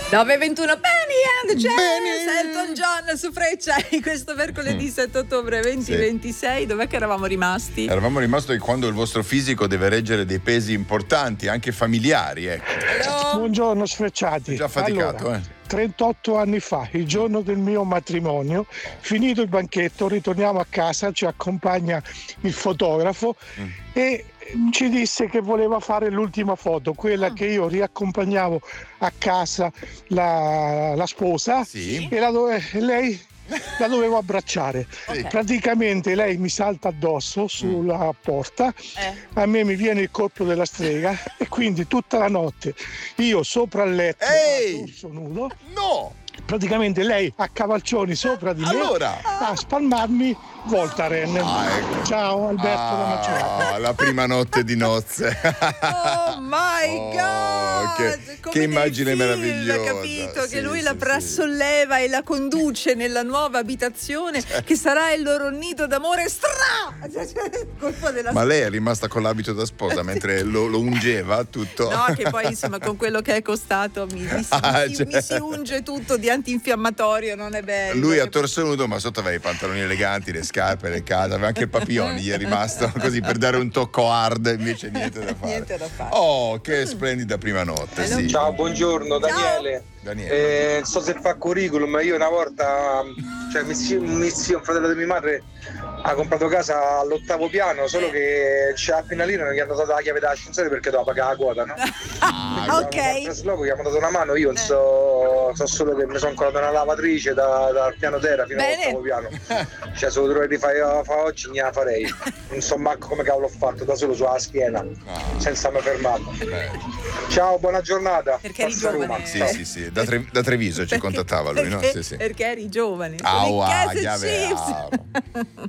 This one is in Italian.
9:21 Benny and Jazz, Elton John su Freccia questo mercoledì 7 ottobre 2026. Sì. Dov'è che eravamo rimasti? Eravamo rimasti quando il vostro fisico deve reggere dei pesi importanti, anche familiari, ecco. Hello. Buongiorno sfrecciati. Già faticato, allora, 38 anni fa, il giorno del mio matrimonio, finito il banchetto, ritorniamo a casa, ci accompagna il fotografo e ci disse che voleva fare l'ultima foto, quella che io riaccompagnavo a casa la sposa, Sì. e lei la dovevo abbracciare. Ok. Praticamente lei mi salta addosso sulla porta, a me mi viene il colpo della strega e quindi tutta la notte io sopra il letto, a torso nudo, No! praticamente lei a cavalcioni sopra di me Allora. a spalmarmi Voltaren. Ecco. Ciao Alberto da Macerata. La prima notte di nozze. Oh my God! Che immagine meravigliosa. Capito? Sì, che lui sì, la sì. solleva e la conduce nella nuova abitazione che sarà il loro nido d'amore colpo della Ma lei è rimasta con l'abito da sposa mentre lo ungeva tutto. No, che poi insomma con quello che è costato mi si unge tutto di antinfiammatorio, non è bello. Lui a torso nudo, ma sotto aveva i pantaloni eleganti, le scarpe, le case, aveva anche il papillon, gli è rimasto così per dare un tocco hard, invece niente da fare. Niente da fare. Oh, che splendida prima notte, sì. Ciao, buongiorno Daniele. Daniele. Non so se fa curriculum, io una volta, cioè un fratello di mia madre ha comprato casa all'8° piano, solo che appena lì non gli hanno dato la chiave dell'ascensore perché doveva pagare la quota, no? Ok. Gli hanno dato una mano, io non so solo che mi sono colato una lavatrice dal piano terra fino all'8° piano. Cioè se lo dovrei rifare oggi ne la farei. Non so manco come cavolo ho fatto, da solo sulla schiena, senza mi fermare. Ciao, buona giornata. Perché eri Forza giovane. Roma. Sì, da Treviso ci contattava lui, no? Perché, Sì. perché eri giovane. Au, Le case chiave, chips.